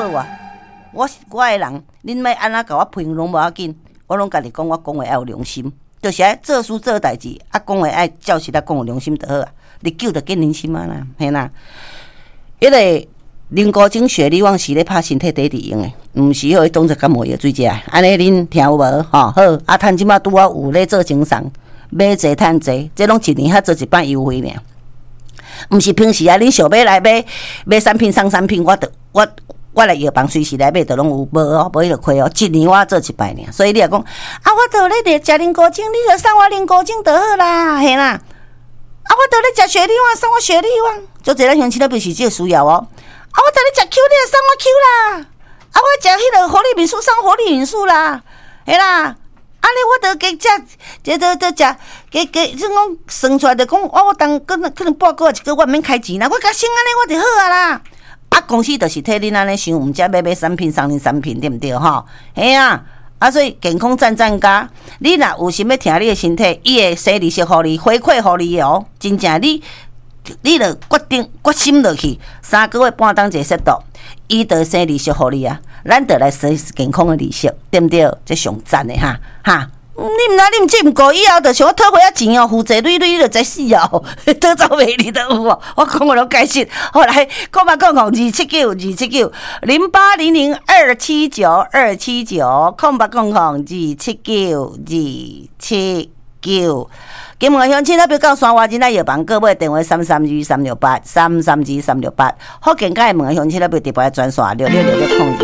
啊。我的人，恁要安怎甲我评拢无要紧，我拢家己讲，我讲话要有良心，就是爱做事做代志，啊讲话爱照实来讲有良心就好啊。日久就见人心啊啦，嘿啦。迄个林高精雪利旺是咧拍身体底底用的，毋是迄个当作感冒药水食。安尼恁听有无？吼好，啊趁即马拄啊有咧做精神，买济趁济，这拢一年遐做一摆优惠尔。毋是平时啊，恁想要来买产品送产品，我来药房随时来买，都拢有无哦，无迄个亏哦。一年我做一摆尔，所以你若讲啊，我都咧食灵高精，你就送我灵高精就好啦，嘿啦。啊，我都咧食雪利旺，送我雪利旺，做侪咱乡亲那边是这个需要哦。啊，我都咧食 Q， 你就送我 Q 啦。啊，我食迄个活力敏素，送活力敏素啦，嘿啦。安尼我都加食，这即讲算出来就讲，我当可能半个月一个月免开钱啦，我甲先安尼我就好啊啦。啊，公司就是替恁安尼想，毋则买产品送恁产品，对毋对吼？嘿啊，啊所以健康赞加，你若有心要听你的身体，伊会生利息互你，回馈互你哦。真正你就决心落去，3个月半当一个节度，伊就生利息互你啊。咱就来生健康的利息，对毋对？这上赞的哈。你毋这毋过，以后就想要讨回啊钱哦，负债累累，你就知死哦，讨走袂你都有哦。我讲我拢解释，后来0800-279-279，0800-279-279。金门乡亲那边到山外真来药房，各位电话332-368，332-368。福建街的门乡亲那边直播专线6666控制。